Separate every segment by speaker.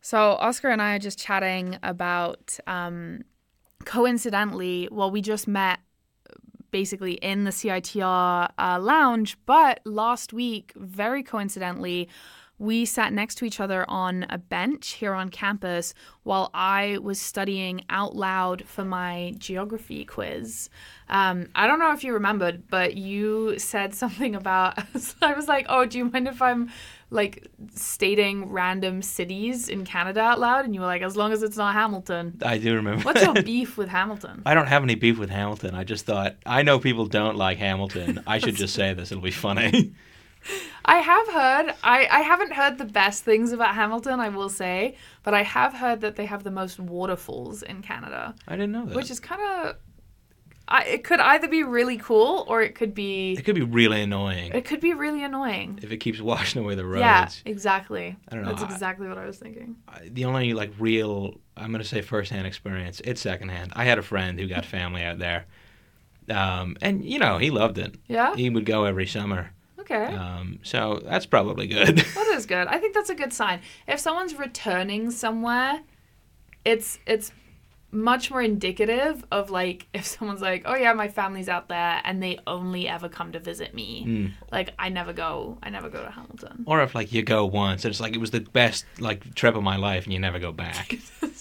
Speaker 1: So Oscar and I are just chatting about, coincidentally, well, we just met basically in the CITR lounge, but last week, very coincidentally, we sat next to each other on a bench here on campus while I was studying out loud for my geography quiz. I don't know if you remembered, but you said something about, I was like, oh, do you mind if I'm like stating random cities in Canada out loud? And you were like, as long as it's not Hamilton.
Speaker 2: I do remember.
Speaker 1: What's your beef with Hamilton?
Speaker 2: I don't have any beef with Hamilton. I just thought, I know people don't like Hamilton. I should just say this. It'll be funny.
Speaker 1: I have heard, I haven't heard the best things about Hamilton, I will say, but I have heard that they have the most waterfalls in Canada.
Speaker 2: I didn't know that.
Speaker 1: Which is kind of, it could either be really cool or it could be...
Speaker 2: It could be really annoying.
Speaker 1: It could be really annoying.
Speaker 2: If it keeps washing away the roads.
Speaker 1: Yeah, exactly.
Speaker 2: I don't know.
Speaker 1: That's exactly what I was thinking.
Speaker 2: The only real, I'm going to say first-hand experience, it's second-hand. I had a friend who got family out there. And, he loved it.
Speaker 1: Yeah?
Speaker 2: He would go every summer.
Speaker 1: Okay.
Speaker 2: So that's probably good.
Speaker 1: That is good. I think that's a good sign. If someone's returning somewhere, it's much more indicative of if someone's like, oh yeah, my family's out there and they only ever come to visit me. I never go to Hamilton.
Speaker 2: Or if you go once and it's it was the best trip of my life and you never go back.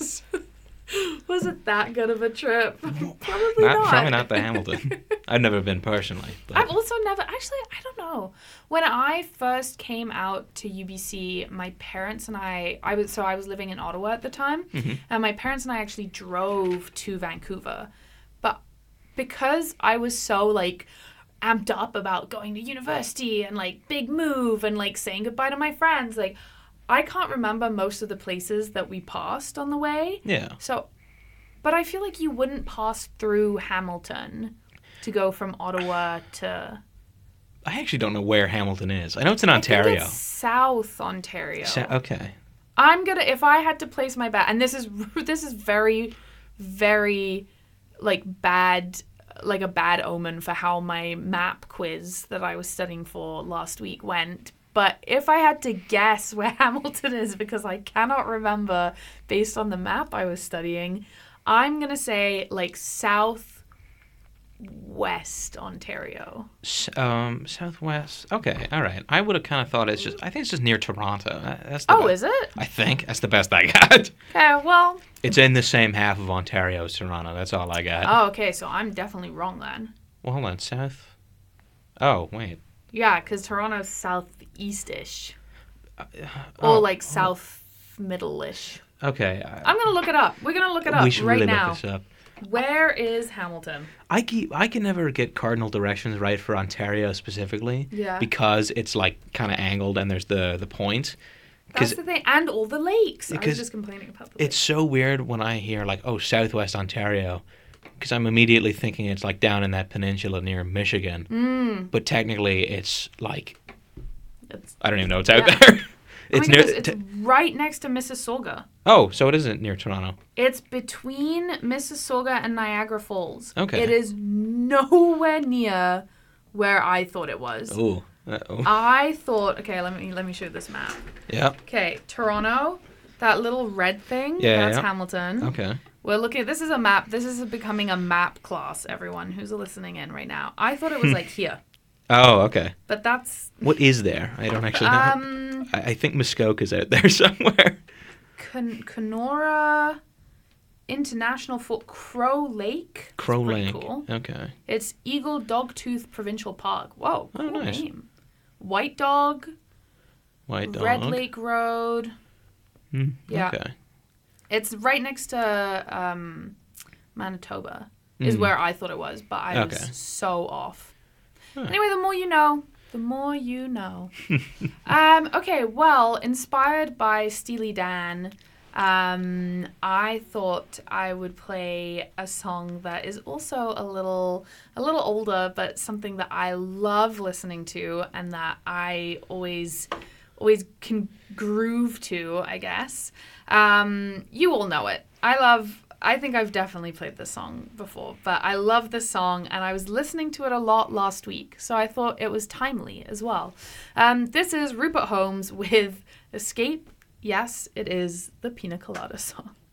Speaker 1: Was it that good of a trip? Probably not.
Speaker 2: Probably not to Hamilton. I've never been personally. But.
Speaker 1: I've also never... Actually, I don't know. When I first came out to UBC, my parents and I was living in Ottawa at the time, and my parents and I actually drove to Vancouver. But because I was so, amped up about going to university and, big move and, saying goodbye to my friends, I can't remember most of the places that we passed on the way.
Speaker 2: Yeah.
Speaker 1: So, but I feel like you wouldn't pass through Hamilton to go from Ottawa to...
Speaker 2: I actually don't know where Hamilton is. I know it's in Ontario.
Speaker 1: I think it's South Ontario.
Speaker 2: Okay.
Speaker 1: If I had to place my bet, and this is very, very, bad, a bad omen for how my map quiz that I was studying for last week went. But if I had to guess where Hamilton is, because I cannot remember based on the map I was studying, I'm going to say southwest Ontario.
Speaker 2: Southwest. Okay, all right. I would have kind of thought I think it's just near Toronto.
Speaker 1: Is it?
Speaker 2: I think. That's the best I got.
Speaker 1: Okay, well.
Speaker 2: It's in the same half of Ontario as Toronto. That's all I got.
Speaker 1: Oh, okay, so I'm definitely wrong then.
Speaker 2: Well, hold on. South? Oh, wait.
Speaker 1: Yeah, because Toronto's southeast-ish. Or south middle-ish.
Speaker 2: Okay.
Speaker 1: I'm going to look it up. We're going to look it up right now.
Speaker 2: We should really look this up.
Speaker 1: Where is Hamilton?
Speaker 2: I can never get cardinal directions right for Ontario specifically.
Speaker 1: Yeah.
Speaker 2: Because it's kind of angled and there's the point.
Speaker 1: That's the thing. And all the lakes. I was just complaining about the lakes.
Speaker 2: It's so weird when I hear southwest Ontario. Because I'm immediately thinking it's down in that peninsula near Michigan. But technically it's I don't even know what's out there.
Speaker 1: It's right next to Mississauga.
Speaker 2: Oh, so it isn't near Toronto.
Speaker 1: It's between Mississauga and Niagara Falls.
Speaker 2: Okay.
Speaker 1: It is nowhere near where I thought it was.
Speaker 2: Oh. Uh-oh.
Speaker 1: I thought, okay, let me show this map.
Speaker 2: Yeah.
Speaker 1: Okay, Toronto, that little red thing, that's Hamilton.
Speaker 2: Okay.
Speaker 1: We're looking at, this is a map. This is becoming a map class, everyone who's listening in right now. I thought it was here.
Speaker 2: Oh, okay.
Speaker 1: But that's...
Speaker 2: What is there? I don't actually know. I think Muskoka's out there somewhere.
Speaker 1: Kenora International Crow Lake.
Speaker 2: Crow Lake.
Speaker 1: Cool.
Speaker 2: Okay.
Speaker 1: It's Eagle Dogtooth Provincial Park. Whoa, cool
Speaker 2: nice.
Speaker 1: name. White Dog. Red Lake Road. Yeah.
Speaker 2: Okay.
Speaker 1: It's right next to Manitoba is where I thought it was, but I was so off. Huh. Anyway, the more you know. The more you know. Okay, well, inspired by Steely Dan, I thought I would play a song that is also a little older, but something that I love listening to and that I always can groove to, I guess. You all know it. I think I've definitely played this song before, but I love this song, and I was listening to it a lot last week, so I thought it was timely as well. This is Rupert Holmes with Escape yes, it is the Pina Colada song.